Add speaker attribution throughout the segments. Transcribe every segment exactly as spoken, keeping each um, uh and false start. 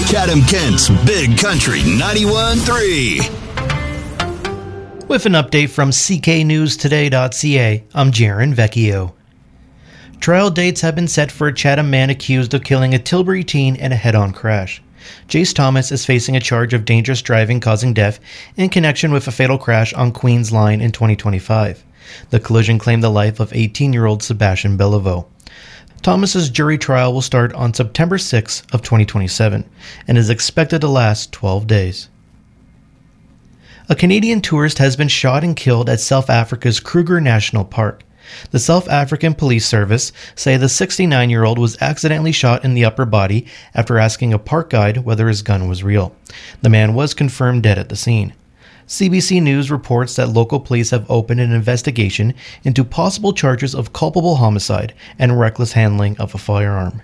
Speaker 1: Chatham-Kent's Big Country ninety-one point three.
Speaker 2: With an update from C K News Today dot C A, I'm Jaron Vecchio. Trial dates have been set for a Chatham man accused of killing a Tilbury teen in a head-on crash. Jace Thomas is facing a charge of dangerous driving causing death in connection with a fatal crash on Queens Line in twenty twenty-five. The collision claimed the life of eighteen-year-old Sebastian Beliveau. Thomas's jury trial will start on September sixth of twenty twenty-seven and is expected to last twelve days. A Canadian tourist has been shot and killed at South Africa's Kruger National Park. The South African Police Service say the sixty-nine-year-old was accidentally shot in the upper body after asking a park guide whether his gun was real. The man was confirmed dead at the scene. C B C News reports that local police have opened an investigation into possible charges of culpable homicide and reckless handling of a firearm.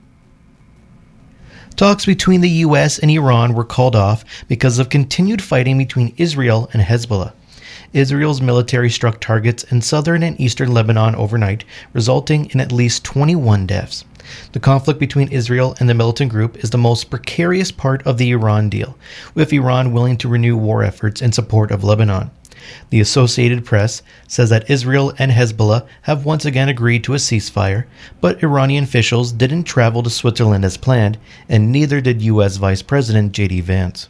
Speaker 2: Talks between the U S and Iran were called off because of continued fighting between Israel and Hezbollah. Israel's military struck targets in southern and eastern Lebanon overnight, resulting in at least twenty-one deaths. The conflict between Israel and the militant group is the most precarious part of the Iran deal, with Iran willing to renew war efforts in support of Lebanon. The Associated Press says that Israel and Hezbollah have once again agreed to a ceasefire, but Iranian officials didn't travel to Switzerland as planned, and neither did U S Vice President J D Vance.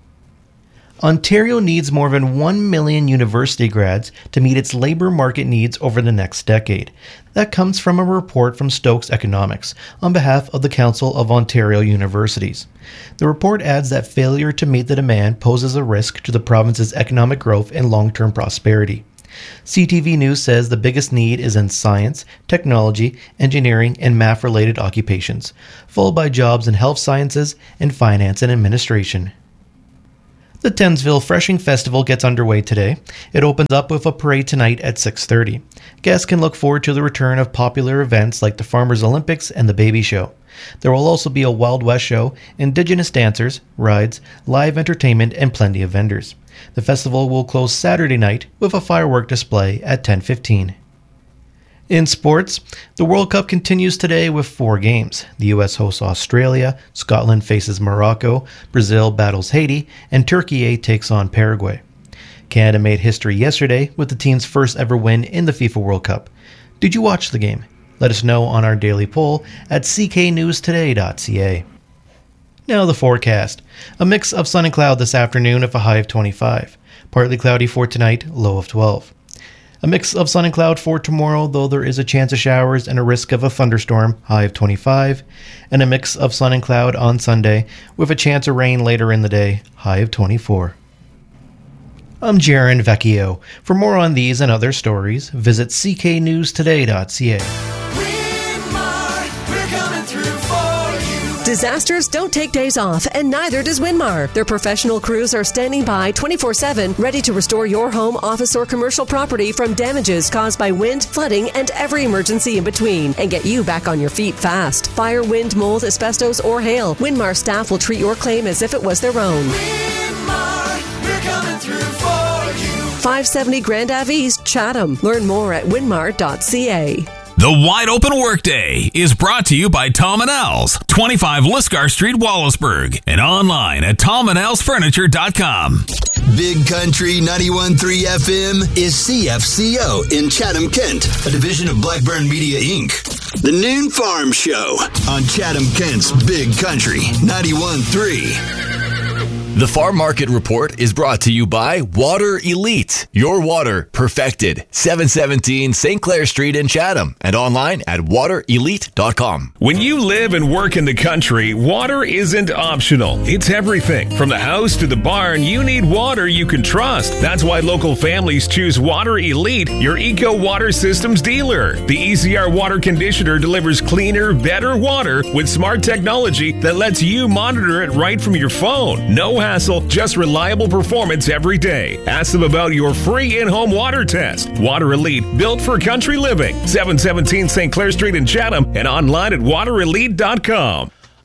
Speaker 2: Ontario needs more than one million university grads to meet its labor market needs over the next decade. That comes from a report from Stokes Economics on behalf of the Council of Ontario Universities. The report adds that failure to meet the demand poses a risk to the province's economic growth and long-term prosperity. C T V News says the biggest need is in science, technology, engineering, and math-related occupations, followed by jobs in health sciences and finance and administration. The Tensville Freshing Festival gets underway today. It opens up with a parade tonight at six thirty. Guests can look forward to the return of popular events like the Farmers Olympics and the Baby Show. There will also be a Wild West show, indigenous dancers, rides, live entertainment, and plenty of vendors. The festival will close Saturday night with a firework display at ten fifteen. In sports, the World Cup continues today with four games. The U S hosts Australia, Scotland faces Morocco, Brazil battles Haiti, and Turkey takes on Paraguay. Canada made history yesterday with the team's first ever win in the FIFA World Cup. Did you watch the game? Let us know on our daily poll at C K News Today dot C A. Now the forecast. A mix of sun and cloud this afternoon with a high of twenty-five. Partly cloudy for tonight, low of twelve. A mix of sun and cloud for tomorrow, though there is a chance of showers and a risk of a thunderstorm, high of twenty-five. And a mix of sun and cloud on Sunday, with a chance of rain later in the day, high of twenty-four. I'm Jaron Vecchio. For more on these and other stories, visit C K News Today dot C A.
Speaker 3: Disasters don't take days off, and neither does Winmar. Their professional crews are standing by twenty-four seven, ready to restore your home, office, or commercial property from damages caused by wind, flooding, and every emergency in between, and get you back on your feet fast. Fire, wind, mold, asbestos, or hail, Winmar staff will treat your claim as if it was their own.
Speaker 4: Winmar, we're coming through for you.
Speaker 3: five seventy Grand Ave East, Chatham. Learn more at winmar dot C A.
Speaker 5: The Wide Open Workday is brought to you by Tom and Al's, twenty-five Lisgar Street, Wallaceburg, and online at tom and als furniture dot com.
Speaker 1: Big Country ninety-one point three F M is C F C O in Chatham-Kent, a division of Blackburn Media, Incorporated. The Noon Farm Show on Chatham-Kent's Big Country ninety-one point three.
Speaker 6: The Farm Market Report is brought to you by Water Elite. Your water perfected. seven seventeen Saint Clair Street in Chatham and online at water elite dot com.
Speaker 7: When you live and work in the country, water isn't optional. It's everything. From the house to the barn, you need water you can trust. That's why local families choose Water Elite, your eco water systems dealer. The E C R water conditioner delivers cleaner, better water with smart technology that lets you monitor it right from your phone. No hassle, just reliable performance every day. Ask them about your free in-home water test. Water Elite, built for country living. seven seventeen Saint Clair Street in Chatham and online at water elite dot com.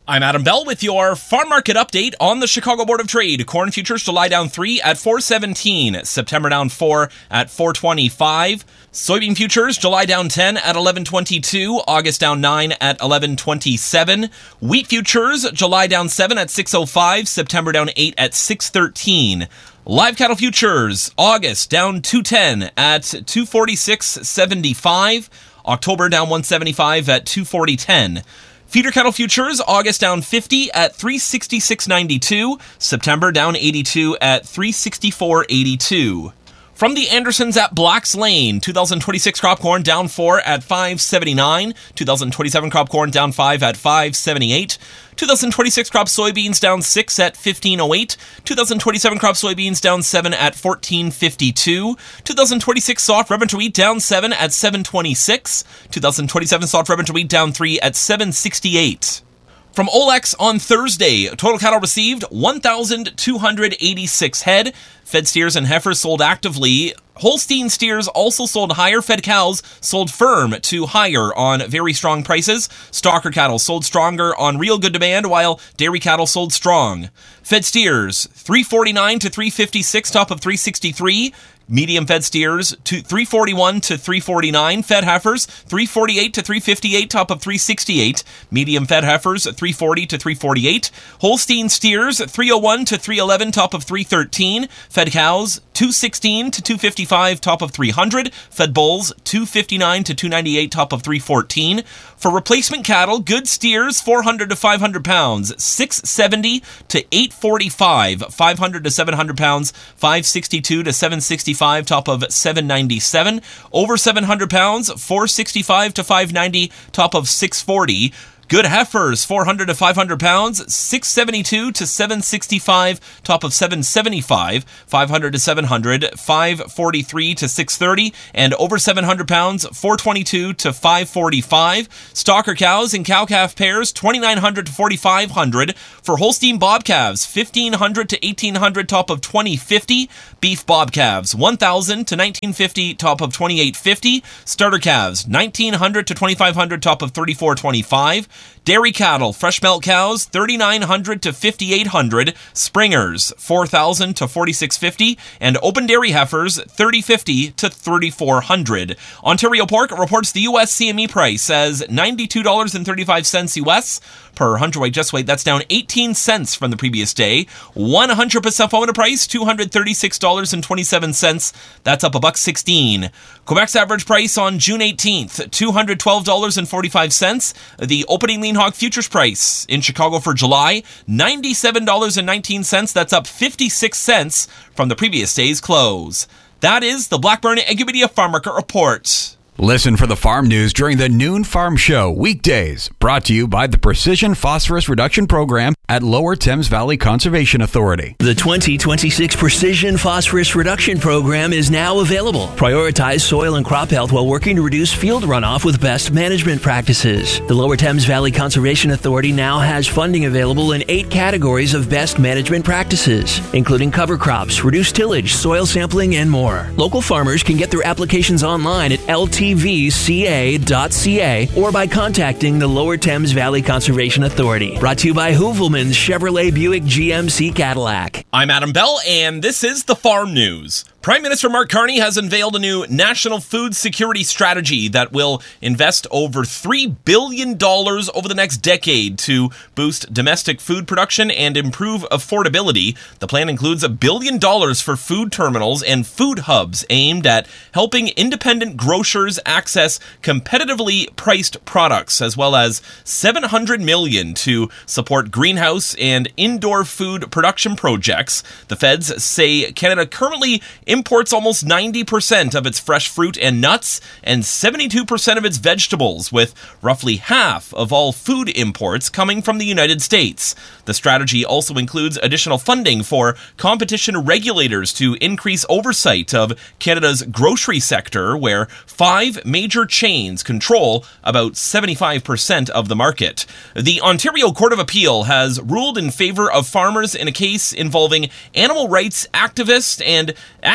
Speaker 8: I'm Adam Bell with your farm market update on the Chicago Board of Trade. Corn futures July down three at four seventeen, September down four at four twenty-five. Soybean futures July down ten at eleven twenty-two, August down nine at eleven twenty-seven. Wheat futures July down seven at six oh five, September down eight at six thirteen. Live cattle futures August down two ten at two forty-six seventy-five, October down one seventy-five at two forty ten. Feeder cattle futures, August down fifty at three sixty-six ninety-two, September down eighty-two at three sixty-four eighty-two. From the Andersons at Blacks Lane, two thousand twenty-six crop corn down four at five seventy-nine, two thousand twenty-seven crop corn down five at five seventy-eight, two thousand twenty-six crop soybeans down six at fifteen oh eight, two thousand twenty-seven crop soybeans down seven at fourteen fifty-two, two thousand twenty-six soft red winter wheat down seven at seven twenty-six, two thousand twenty-seven soft red winter wheat down three at seven sixty-eight. From Olex on Thursday, total cattle received one thousand two hundred eighty-six head. Fed steers and heifers sold actively. Holstein steers also sold higher. Fed cows sold firm to higher on very strong prices. Stocker cattle sold stronger on real good demand, while dairy cattle sold strong. Fed steers three forty-nine to three fifty-six, top of three sixty-three. Medium fed steers to three forty-one to three forty-nine. Fed heifers three forty-eight to three fifty-eight, top of three sixty-eight. Medium fed heifers three forty to three forty-eight. Holstein steers three oh one to three eleven, top of three thirteen. Fed cows two sixteen to two fifty-five, top of three hundred. Fed bulls two fifty-nine to two ninety-eight, top of three fourteen. For replacement cattle, good steers four hundred to five hundred pounds, six seventy to eight forty-five. five hundred to seven hundred pounds, five sixty-two to seven sixty-five, top of seven ninety-seven. Over seven hundred pounds, four sixty-five to five ninety, top of six forty. Good heifers, four hundred to five hundred pounds, six seventy-two to seven sixty-five, top of seven seventy-five, five hundred to seven hundred, five forty-three to six thirty, and over seven hundred pounds, four twenty-two to five forty-five. Stocker cows and cow-calf pairs, twenty-nine hundred to forty-five hundred. For Holstein bob calves, fifteen hundred to eighteen hundred, top of twenty fifty. Beef bob calves, one thousand to nineteen fifty, top of twenty-eight fifty. Starter calves, nineteen hundred to twenty-five hundred, top of thirty-four twenty-five. Dairy cattle, fresh milk cows, thirty-nine hundred to fifty-eight hundred. Springers, four thousand to forty-six fifty. And open dairy heifers, thirty fifty to thirty-four hundred. Ontario Pork reports the U S C M E price as ninety-two dollars and thirty-five cents U S per hundredweight just weight. That's down eighteen cents from the previous day. one hundred percent formula price, two hundred thirty-six dollars and twenty-seven cents. That's up a buck sixteen. Quebec's average price on June eighteenth, two hundred twelve dollars and forty-five cents. The opening lean hog futures price in Chicago for July, ninety-seven dollars and nineteen cents. That's up fifty-six cents from the previous day's close. That is the Blackburn Agrimedia Farm Market Report.
Speaker 9: Listen for the farm news during the Noon Farm Show weekdays, brought to you by the Precision Phosphorus Reduction Program at Lower Thames Valley Conservation Authority.
Speaker 10: The twenty twenty-six Precision Phosphorus Reduction Program is now available. Prioritize soil and crop health while working to reduce field runoff with best management practices. The Lower Thames Valley Conservation Authority now has funding available in eight categories of best management practices, including cover crops, reduced tillage, soil sampling, and more. Local farmers can get their applications online at L T V C A dot C A or by contacting the Lower Thames Valley Conservation Authority. Brought to you by Hoovelman's Chevrolet Buick G M C Cadillac.
Speaker 8: I'm Adam Bell, and this is the Farm News. Prime Minister Mark Carney has unveiled a new national food security strategy that will invest over three billion dollars over the next decade to boost domestic food production and improve affordability. The plan includes a billion dollars for food terminals and food hubs aimed at helping independent grocers access competitively priced products, as well as seven hundred million dollars to support greenhouse and indoor food production projects. The feds say Canada currently imports almost ninety percent of its fresh fruit and nuts and seventy-two percent of its vegetables, with roughly half of all food imports coming from the United States. The strategy also includes additional funding for competition regulators to increase oversight of Canada's grocery sector, where five major chains control about seventy-five percent of the market. The Ontario Court of Appeal has ruled in favor of farmers in a case involving animal rights activists and activists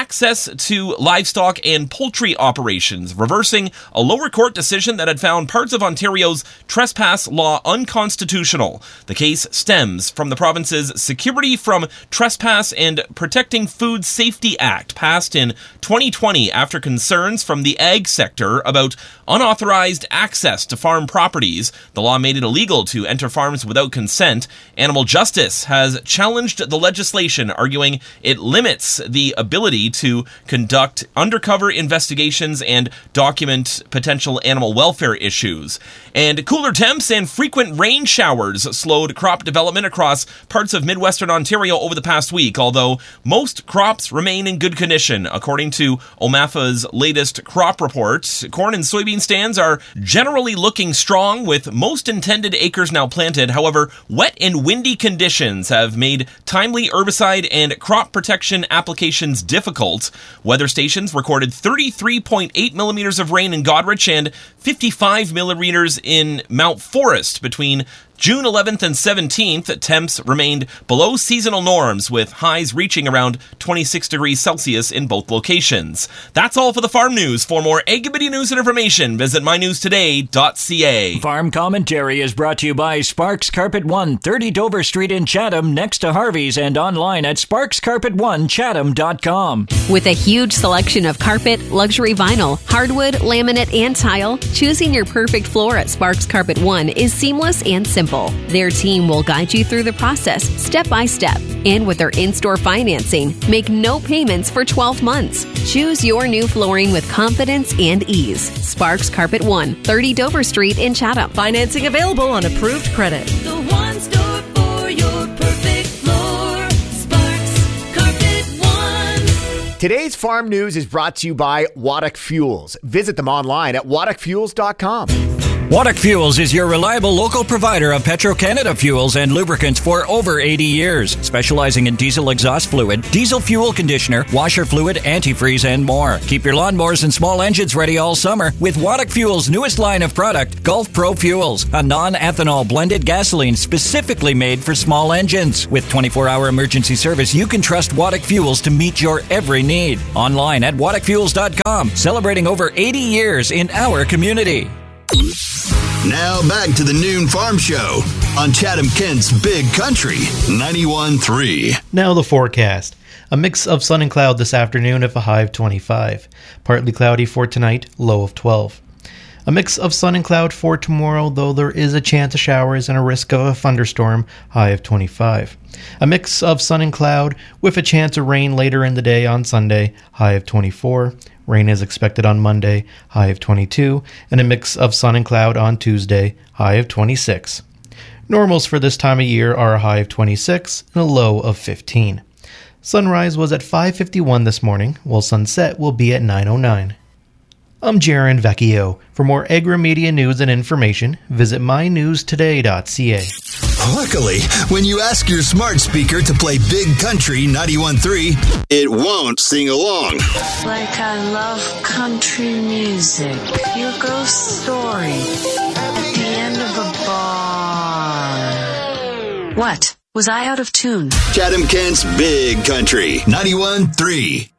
Speaker 8: access to livestock and poultry operations, reversing a lower court decision that had found parts of Ontario's trespass law unconstitutional. The case stems from the province's Security from Trespass and Protecting Food Safety Act, passed in twenty twenty after concerns from the ag sector about unauthorized access to farm properties. The law made it illegal to enter farms without consent. Animal Justice has challenged the legislation, arguing it limits the ability to conduct undercover investigations and document potential animal welfare issues. And cooler temps and frequent rain showers slowed crop development across parts of Midwestern Ontario over the past week, although most crops remain in good condition. According to O M A F A's latest crop report, corn and soybean stands are generally looking strong, with most intended acres now planted. However, wet and windy conditions have made timely herbicide and crop protection applications difficult. Weather stations recorded thirty-three point eight millimeters of rain in Goderich and fifty-five millimeters in Mount Forest between June eleventh and seventeenth. Temps remained below seasonal norms, with highs reaching around twenty-six degrees Celsius in both locations. That's all for the farm news. For more Ag Committee news and information, visit my news today dot c a.
Speaker 11: Farm Commentary is brought to you by Sparks Carpet One, thirty Dover Street in Chatham, next to Harvey's, and online at sparks carpet one chatham dot com.
Speaker 12: With a huge selection of carpet, luxury vinyl, hardwood, laminate, and tile, choosing your perfect floor at Sparks Carpet One is seamless and simple. Their team will guide you through the process step by step. And with their in-store financing, make no payments for twelve months. Choose your new flooring with confidence and ease. Sparks Carpet One, thirty Dover Street in Chatham.
Speaker 3: Financing available on approved credit.
Speaker 4: The one store for your perfect floor. Sparks Carpet One.
Speaker 13: Today's farm news is brought to you by Waddock Fuels. Visit them online at waddock fuels dot com.
Speaker 11: Waddock Fuels is your reliable local provider of Petro-Canada fuels and lubricants for over eighty years, specializing in diesel exhaust fluid, diesel fuel conditioner, washer fluid, antifreeze, and more. Keep your lawnmowers and small engines ready all summer with Waddock Fuels' newest line of product, Gulf Pro Fuels, a non-ethanol blended gasoline specifically made for small engines. With twenty-four hour emergency service, you can trust Waddock Fuels to meet your every need. Online at waddock fuels dot com, celebrating over eighty years in our community.
Speaker 1: Now back to the Noon Farm Show on Chatham Kent's Big Country ninety-one point three.
Speaker 2: Now the forecast. A mix of sun and cloud this afternoon with a high of twenty-five. Partly cloudy for tonight, low of twelve. A mix of sun and cloud for tomorrow, though there is a chance of showers and a risk of a thunderstorm, high of twenty-five. A mix of sun and cloud with a chance of rain later in the day on Sunday, high of twenty-four. Rain is expected on Monday, high of twenty-two, and a mix of sun and cloud on Tuesday, high of twenty-six. Normals for this time of year are a high of twenty-six and a low of fifteen. Sunrise was at five fifty-one this morning, while sunset will be at nine oh nine. I'm Jaron Vecchio. For more Agri-Media news and information, visit my news today dot c a.
Speaker 1: Luckily, when you ask your smart speaker to play Big Country ninety-one point three, it won't sing along.
Speaker 14: Like I love country music. Here goes story at the end of a bar. What? Was I out of tune?
Speaker 1: Chatham Kent's Big Country ninety-one point three.